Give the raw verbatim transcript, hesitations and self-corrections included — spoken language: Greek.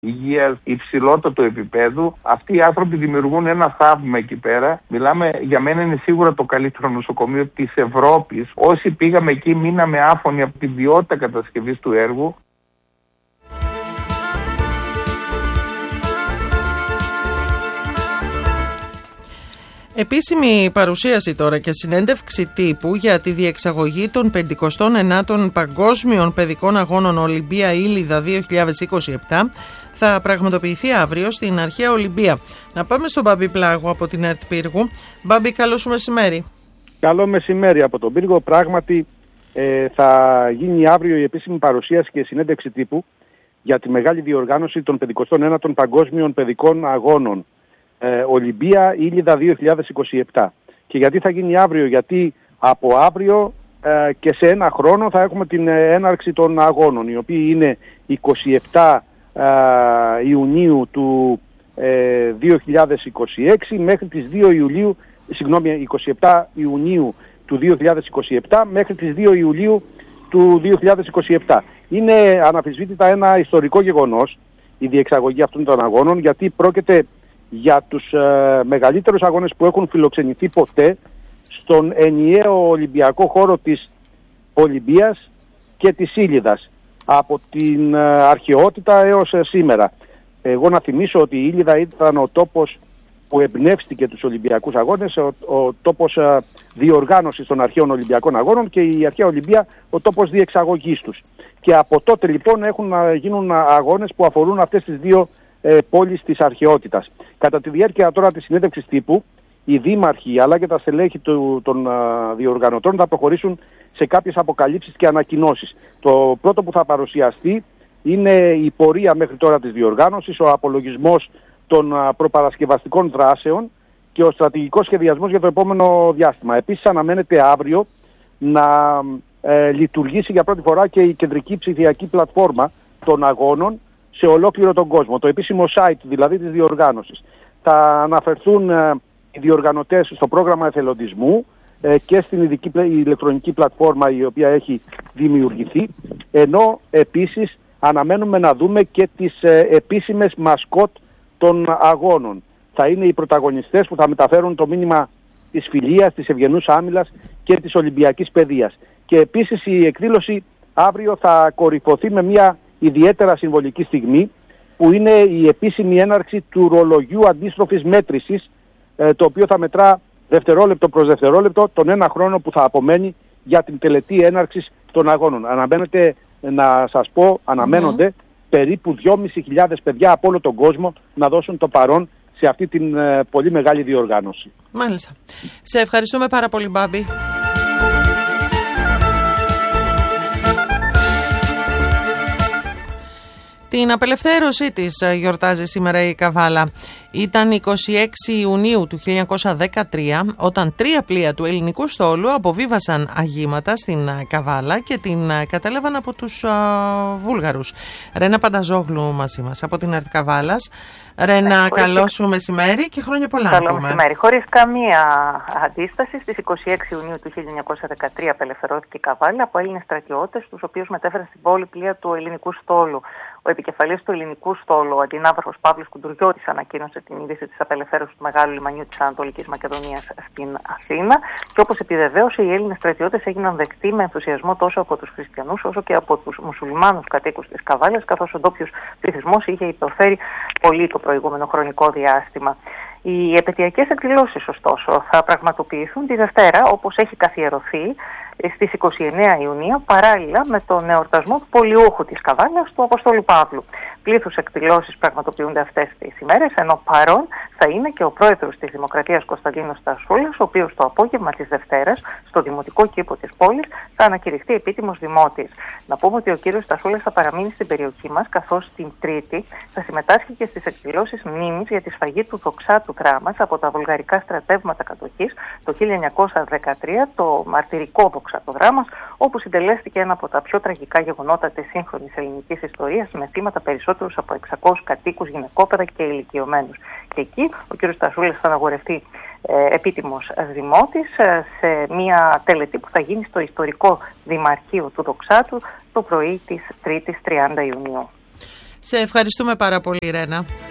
υγείας υψηλότατου επίπεδου. Αυτοί οι άνθρωποι δημιουργούν ένα θαύμα εκεί πέρα. Μιλάμε, για μένα είναι σίγουρα το καλύτερο νοσοκομείο της Ευρώπης. Όσοι πήγαμε εκεί μείναμε άφωνοι από την ποιότητα κατασκευής του έργου. Επίσημη παρουσίαση τώρα και συνέντευξη τύπου για τη διεξαγωγή των πενηκοστών ενάτων Παγκόσμιων Παιδικών Αγώνων Ολυμπία Ήλιδα δύο χιλιάδες είκοσι επτά θα πραγματοποιηθεί αύριο στην Αρχαία Ολυμπία. Να πάμε στον Μπάμπη Πλάγο από την ΕΡΤ Πύργου. Μπάμπη, καλό σου μεσημέρι. Καλό μεσημέρι από τον Πύργο. Πράγματι ε, θα γίνει αύριο η επίσημη παρουσίαση και συνέντευξη τύπου για τη μεγάλη διοργάνωση των πενηκοστών ένατων Παγκόσμιων Παιδικών Αγώνων Ε, Ολυμπία Ήλιδα δύο χιλιάδες είκοσι επτά. Και γιατί θα γίνει αύριο? Γιατί από αύριο ε, και σε ένα χρόνο θα έχουμε την ε, έναρξη των αγώνων, οι οποίοι είναι είκοσι επτά ε, Ιουνίου του ε, δύο χιλιάδες είκοσι έξι μέχρι τις δύο Ιουλίου, συγγνώμη, είκοσι επτά Ιουνίου του δύο χιλιάδες είκοσι επτά μέχρι τις δύο Ιουλίου του δύο χιλιάδες είκοσι επτά. Είναι αναμφισβήτητα ένα ιστορικό γεγονός η διεξαγωγή αυτών των αγώνων, γιατί πρόκειται για τους ε, μεγαλύτερους αγώνες που έχουν φιλοξενηθεί ποτέ στον ενιαίο Ολυμπιακό χώρο της Ολυμπίας και της Ήλιδας, από την ε, αρχαιότητα έως ε, σήμερα. Εγώ να θυμίσω ότι η Ήλιδα ήταν ο τόπος που εμπνεύστηκε τους Ολυμπιακούς αγώνες, ο, ο τόπος ε, διοργάνωσης των αρχαίων Ολυμπιακών αγώνων, και η αρχαία Ολυμπία ο τόπος διεξαγωγής τους. Και από τότε λοιπόν έχουν να γίνουν αγώνες που αφορούν αυτές τις δύο ε, πόλεις της αρχαιότητας. Κατά τη διάρκεια τώρα της συνέντευξης τύπου, οι δήμαρχοι αλλά και τα στελέχη του, των α, διοργανωτών θα προχωρήσουν σε κάποιες αποκαλύψεις και ανακοινώσεις. Το πρώτο που θα παρουσιαστεί είναι η πορεία μέχρι τώρα της διοργάνωσης, ο απολογισμός των α, προπαρασκευαστικών δράσεων και ο στρατηγικός σχεδιασμός για το επόμενο διάστημα. Επίσης αναμένεται αύριο να ε, λειτουργήσει για πρώτη φορά και η κεντρική ψηφιακή πλατφόρμα των αγώνων σε ολόκληρο τον κόσμο, το επίσημο site δηλαδή της διοργάνωσης. Θα αναφερθούν ε, οι διοργανωτές στο πρόγραμμα εθελοντισμού ε, και στην ειδική ηλεκτρονική πλατφόρμα η οποία έχει δημιουργηθεί, ενώ επίσης αναμένουμε να δούμε και τις ε, επίσημες μασκότ των αγώνων. Θα είναι οι πρωταγωνιστές που θα μεταφέρουν το μήνυμα της φιλίας, της ευγενούς άμυλας και της Ολυμπιακής παιδείας. Και επίσης η εκδήλωση αύριο θα κορυφωθεί με μια ιδιαίτερα συμβολική στιγμή, που είναι η επίσημη έναρξη του ρολογιού αντίστροφης μέτρησης, ε, το οποίο θα μετρά δευτερόλεπτο προς δευτερόλεπτο τον ένα χρόνο που θα απομένει για την τελετή έναρξης των αγώνων. Αναμένεται, να σας πω, αναμένονται mm-hmm. περίπου δυόμισι χιλιάδες παιδιά από όλο τον κόσμο να δώσουν το παρόν σε αυτή την ε, πολύ μεγάλη διοργάνωση. Μάλιστα. Σε ευχαριστούμε πάρα πολύ, Μπάμπη. Την απελευθέρωσή της γιορτάζει σήμερα η Καβάλα. Ήταν εικοστή έκτη Ιουνίου του χίλια εννιακόσια δεκατρία όταν τρία πλοία του ελληνικού στόλου αποβίβασαν αγήματα στην Καβάλα και την κατέλαβαν από τους α, Βούλγαρους. Ρένα Πανταζόγλου μαζί μας από την ΕΡΤ Καβάλας. Ρένα, ναι, καλό σου μεσημέρι και χρόνια πολλά. Καλό μεσημέρι. Χωρίς καμία αντίσταση, στις εικοστή έκτη Ιουνίου του χίλια εννιακόσια δεκατρία απελευθερώθηκε η Καβάλα από Έλληνες στρατιώτες, τους οποίους μετέφεραν στην πόλη πλοία του ελληνικού στόλου. Ο επικεφαλής του ελληνικού στόλου, ο αντινάβαρχος Παύλος Κουντουριώτης, ανακοίνωσε την είδηση της απελευθέρωσης του μεγάλου λιμανιού της Ανατολικής Μακεδονίας στην Αθήνα. Και όπως επιβεβαίωσε, οι Έλληνες στρατιώτες έγιναν δεκτοί με ενθουσιασμό τόσο από τους χριστιανούς όσο και από τους μουσουλμάνους κατοίκους της Καβάλας, καθώς ο ντόπιος πληθυσμός είχε υποφέρει πολύ το προηγούμενο χρονικό διάστημα. Οι επαιτειακές εκδηλώσεις, ωστόσο, θα πραγματοποιηθούν τη Δευτέρα, όπως έχει καθιερωθεί, στις εικοστή ενάτη Ιουνίου, παράλληλα με τον εορτασμό του πολιούχου της Καβάλας, του Αποστόλου Παύλου. Πλήθους εκδηλώσεις πραγματοποιούνται αυτές τις ημέρες, ενώ παρόν θα είναι και ο πρόεδρος της Δημοκρατίας Κωνσταντίνος Στασούλας, ο οποίος το απόγευμα της Δευτέρας, στο Δημοτικό Κήπο της πόλης, θα ανακηρυχθεί επίτιμος δημότης. Να πούμε ότι ο κύριος Στασούλας θα παραμείνει στην περιοχή μας, καθώς την Τρίτη θα συμμετάσχει και στις εκδηλώσεις μνήμης για τη σφαγή του δοξάτου δράμας από τα βουλγαρικά στρατεύματα κατοχής το χίλια εννιακόσια δεκατρία, το μαρτυρικό δοξάτο δράμας, όπου συντελέστηκε ένα από τα πιο τραγικά γεγονότα της σύγχρονης ελληνικής ιστορίας, με θύματα περισσότερους από εξακόσιους κατοίκους, γυναικόπαιδα και ηλικιωμένους. Και εκεί ο κ. Στασούλας θα αναγορευτεί ε, επίτιμος δημότης ε, σε μια τελετή που θα γίνει στο ιστορικό Δημαρχείο του Δοξάτου το πρωί της Τρίτης τριάντα Ιουνίου. Σε ευχαριστούμε πάρα πολύ, Ρένα.